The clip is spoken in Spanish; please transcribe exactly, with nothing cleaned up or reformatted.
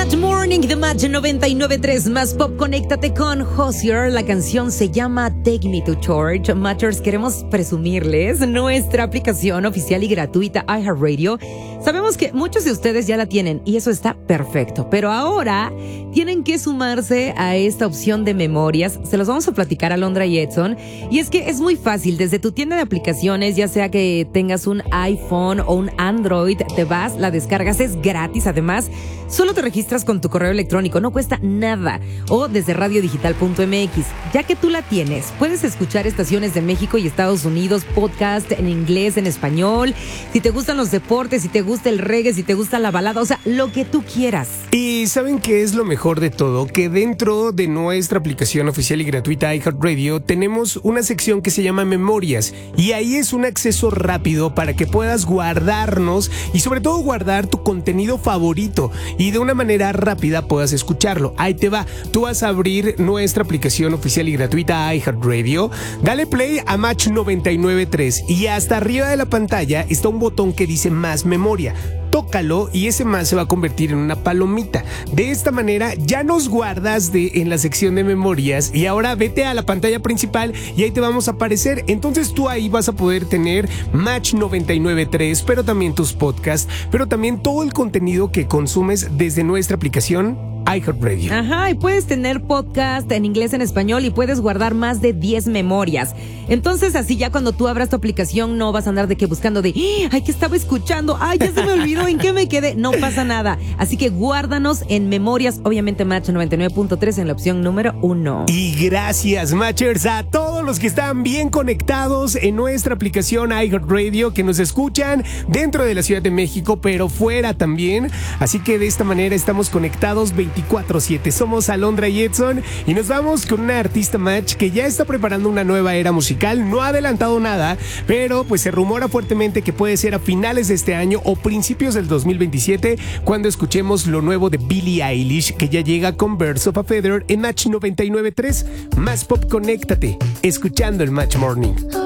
Match Morning de Match noventa y nueve punto tres Más Pop. Conéctate con Hozier. La canción se llama Take Me to Church. Matchers, queremos presumirles nuestra aplicación oficial y gratuita iHeartRadio. Sabemos que muchos de ustedes ya la tienen y eso está perfecto, pero ahora tienen que sumarse a esta opción de memorias. Se los vamos a platicar a Alondra y Edson. Y es que es muy fácil. Desde tu tienda de aplicaciones, ya sea que tengas un iPhone o un Android, te vas, la descargas, es gratis. Además, solo te registras con tu correo electrónico, no cuesta nada. O desde radio digital punto m x. Ya que tú la tienes, puedes escuchar estaciones de México y Estados Unidos, podcast en inglés, en español. Si te gustan los deportes, si te gusta el reggae, si te gusta la balada, o sea, lo que tú quieras. Y ¿saben qué es lo mejor de todo? Que dentro de nuestra aplicación oficial y gratuita iHeartRadio tenemos una sección que se llama Memorias. Y ahí es un acceso rápido para que puedas guardarnos y sobre todo guardar tu contenido favorito y de una manera rápida puedas escucharlo. Ahí te va. Tú vas a abrir nuestra aplicación oficial y gratuita iHeartRadio. Dale play a Match noventa y nueve punto tres y hasta arriba de la pantalla está un botón que dice Más Memoria. Tócalo y ese más se va a convertir en una palomita. De esta manera ya nos guardas de, en la sección de memorias y ahora vete a la pantalla principal y ahí te vamos a aparecer. Entonces tú ahí vas a poder tener Match noventa y nueve punto tres, pero también tus podcasts, pero también todo el contenido que consumes desde nuestra aplicación iHeartRadio. Ajá, y puedes tener podcast en inglés, en español y puedes guardar más de diez memorias. Entonces así ya cuando tú abras tu aplicación no vas a andar de que buscando de ay, ¿qué estaba escuchando? Ay, ya se me olvidó, ¿en qué me quedé? No pasa nada. Así que guárdanos en memorias, obviamente Match noventa y nueve punto tres en la opción número uno. Y gracias, Matchers, a todos los que están bien conectados en nuestra aplicación iHeartRadio, que nos escuchan dentro de la Ciudad de México, pero fuera también. Así que de esta manera estamos conectados veinticuatro siete. Somos Alondra y Edson y nos vamos con una artista Match que ya está preparando una nueva era musical. No ha adelantado nada, pero pues se rumora fuertemente que puede ser a finales de este año o principios del dos mil veintisiete cuando escuchemos lo nuevo de Billie Eilish, que ya llega con Birds of a Feather en Match noventa y nueve punto tres. Más Pop, conéctate, escuchando el Match Morning.